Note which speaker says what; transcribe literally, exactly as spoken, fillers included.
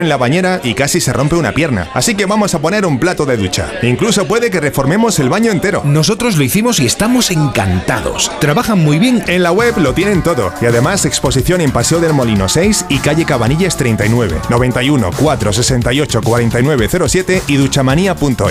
Speaker 1: en la bañera y casi se rompe una pierna. Así que vamos a poner un plato de ducha. Incluso puede que reformemos el baño entero.
Speaker 2: Nosotros lo hicimos y estamos encantados. Trabajan muy bien.
Speaker 1: En la web lo tienen todo. Y además exposición en Paseo del Molino seis y calle Cabanillas treinta y nueve. noventa y uno, cuatrocientos sesenta y ocho, cuarenta y nueve cero siete y duchamanía punto es.